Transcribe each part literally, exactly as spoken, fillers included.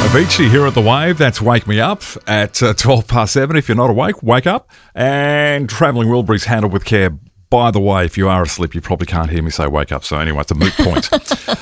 Avicii here at The Wave. That's Wake Me Up at uh, twelve past seven. If you're not awake, wake up. And Travelling Wilburys handled with care. By the way, if you are asleep, you probably can't hear me say wake up. So anyway, it's a moot point.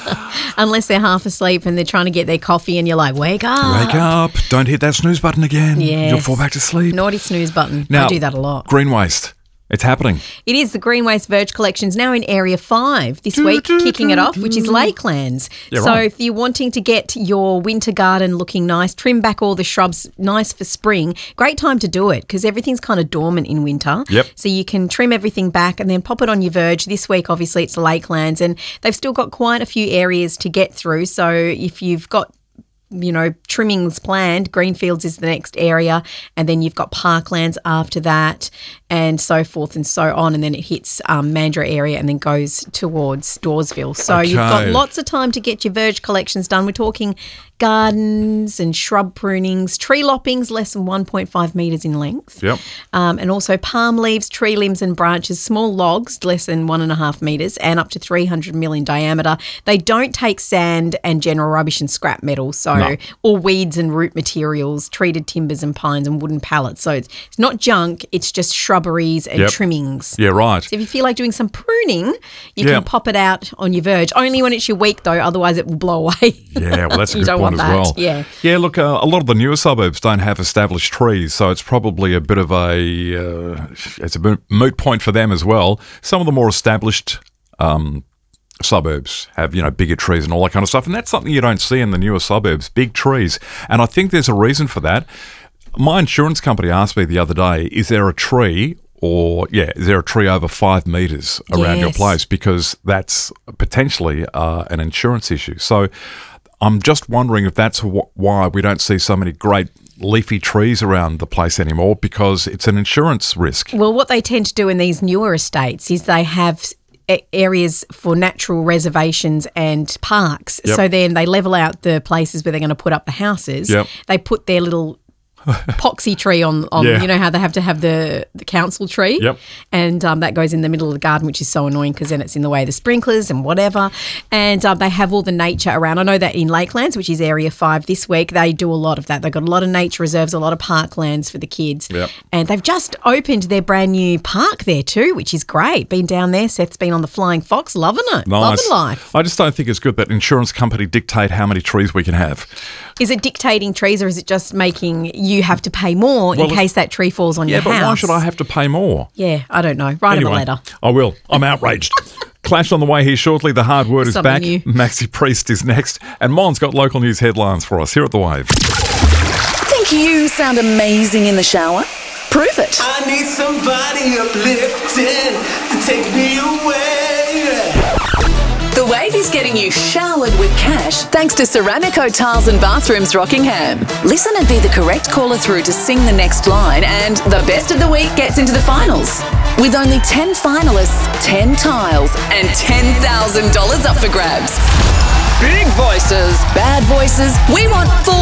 Unless they're half asleep and they're trying to get their coffee and you're like, wake up. Wake up. Don't hit that snooze button again. Yes. You'll fall back to sleep. Naughty snooze button. Now, I do that a lot. Green waste. It's happening. It is. The Green Waste Verge Collection's now in Area five this week, kicking it off, which is Lakelands. Yeah, so right. if you're wanting to get your winter garden looking nice, trim back all the shrubs nice for spring, great time to do it because everything's kind of dormant in winter. Yep. So you can trim everything back and then pop it on your verge. This week, obviously, it's Lakelands and they've still got quite a few areas to get through. So if you've got you know, trimmings planned, Greenfields is the next area, and then you've got Parklands after that, and so forth and so on, and then it hits um, Mandurah area and then goes towards Dawesville. So Okay. you've got lots of time to get your verge collections done. We're talking gardens and shrub prunings, tree loppings less than one point five metres in length, Yep. um, and also palm leaves, tree limbs and branches, small logs less than one and a half metres and up to three hundred mil in diameter. They don't take sand and general rubbish and scrap metal, so No. or weeds and root materials, treated timbers and pines and wooden pallets. So it's, it's not junk, it's just shrubberies and Yep. trimmings. Yeah, right. So if you feel like doing some pruning, you Yeah. can pop it out on your verge. Only when it's your week though, otherwise it will blow away. Yeah, well, that's a You good don't point want as that. well. Yeah. Yeah, look, uh, a lot of the newer suburbs don't have established trees, so it's probably a bit of a uh, it's a bit moot point for them as well. Some of the more established um, suburbs have, you know, bigger trees and all that kind of stuff, and that's something you don't see in the newer suburbs, big trees. And I think there's a reason for that. My insurance company asked me the other day, is there a tree or, yeah, is there a tree over five metres around your Yes. place? Because that's potentially uh, an insurance issue. So I'm just wondering if that's wh- why we don't see so many great leafy trees around the place anymore, because it's an insurance risk. Well, what they tend to do in these newer estates is they have a- areas for natural reservations and parks. Yep. So then they level out the places where they're going to put up the houses. Yep. They put their little poxy tree on, on Yeah. you know how they have to have the, the council tree? Yep. And um, that goes in the middle of the garden, which is so annoying because then it's in the way of the sprinklers and whatever. And um, they have all the nature around. I know that in Lakelands, which is Area five this week, they do a lot of that. They've got a lot of nature reserves, a lot of parklands for the kids. Yep. And they've just opened their brand new park there too, which is great. Been down there. Seth's been on the Flying Fox, loving it. Nice. Loving life. I just don't think it's good that insurance company dictate how many trees we can have. Is it dictating trees or is it just making you have to pay more Well, in case that tree falls on Yeah, your but house? why should I have to pay more? Yeah, I don't know. Write Anyway, him a letter. I will. I'm outraged. Clash on the way here shortly. The hard word is Something back. new. Maxi Priest is next. And Mon's got local news headlines for us here at The Wave. Think you sound amazing in the shower? Prove it. I need somebody uplifting to take me away. The Wave is getting you showered with cash thanks to Ceramico Tiles and Bathrooms Rockingham. Listen and be the correct caller through to sing the next line, and the best of the week gets into the finals. With only ten finalists, ten tiles, and ten thousand dollars up for grabs. Big voices, bad voices, we want full